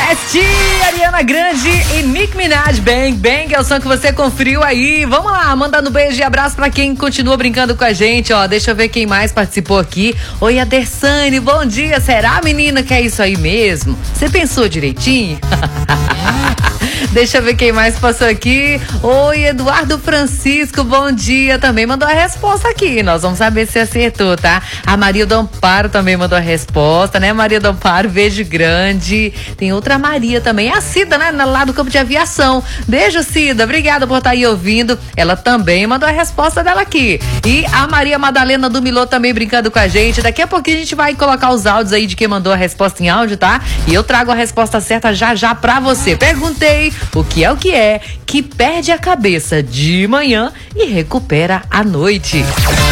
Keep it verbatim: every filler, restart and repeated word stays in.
Nasty, Ariana Grande e Nicki Minaj. Bang, bang, é o som que você conferiu aí. Vamos lá, mandando beijo e abraço pra quem continua brincando com a gente, ó. Deixa eu ver quem mais participou aqui. Oi, Adersane, bom dia. Será, menina, que é isso aí mesmo? Você pensou direitinho? Deixa eu ver quem mais passou aqui. Oi, Eduardo Francisco, bom dia. Também mandou a resposta aqui. Nós vamos saber se acertou, tá? A Maria do Amparo também mandou a resposta, né? Maria do Amparo, beijo grande. Tem outra Maria também. A Cida, né? Lá do campo de aviação. Beijo, Cida. Obrigada por estar aí ouvindo. Ela também mandou a resposta dela aqui. E a Maria Madalena do Milô também brincando com a gente. Daqui a pouquinho a gente vai colocar os áudios aí de quem mandou a resposta em áudio, tá? E eu trago a resposta certa já já pra você. Perguntei o que é o que é que perde a cabeça de manhã e recupera à noite.